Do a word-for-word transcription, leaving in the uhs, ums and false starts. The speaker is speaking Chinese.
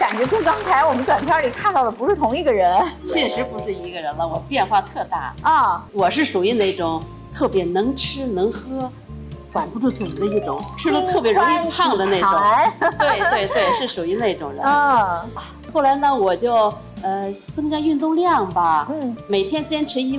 感觉跟刚才我们短片里看到的不是同一个人。 确实不是一个人了，我变化特大啊！ 我是属于那种特别能吃能喝，管不住嘴的一种，吃了特别容易胖的那种。对对对，是属于那种人。 嗯。 后来呢，我就呃增加运动量吧，嗯，每天坚持一。